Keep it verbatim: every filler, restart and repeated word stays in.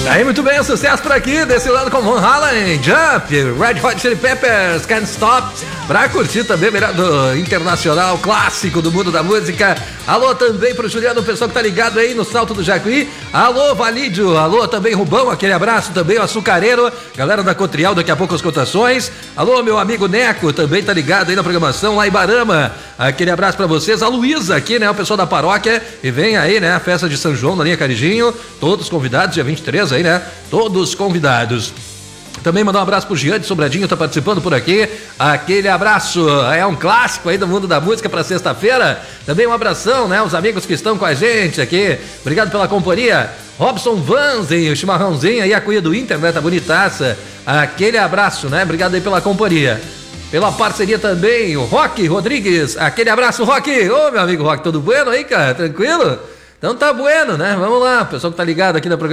Aí, muito bem, sucesso por aqui, desse lado com Van Halen, Jump, Red Hot Chili Peppers, Can't Stop, pra curtir também o melhor do internacional, clássico do mundo da música. Alô também pro Juliano, o pessoal que tá ligado aí no Salto do Jacuí. Alô, Valídio, alô também, Rubão, aquele abraço também, o Açucareiro, galera da Cotrial, daqui a pouco as cotações. Alô, meu amigo Neco, também tá ligado aí na programação lá em Barama, aquele abraço pra vocês. A Luísa aqui, né, o pessoal da paróquia, e vem aí, né, a festa de São João na linha Carijinho, todos convidados, dia vinte e três aí, né, todos convidados. Também mandar um abraço pro Jean de Sobradinho, tá participando por aqui. Aquele abraço, é um clássico aí do mundo da música pra sexta-feira. Também um abração, né? Os amigos que estão com a gente aqui. Obrigado pela companhia. Robson Vanzen, o chimarrãozinho aí, a cuia do Inter, né? Tá bonitaça. Aquele abraço, né? Obrigado aí pela companhia. Pela parceria também, o Roque Rodrigues. Aquele abraço, Roque. Ô, meu amigo Roque, tudo bueno aí, cara? Tranquilo? Então tá bueno, né? Vamos lá, pessoal que tá ligado aqui na programação.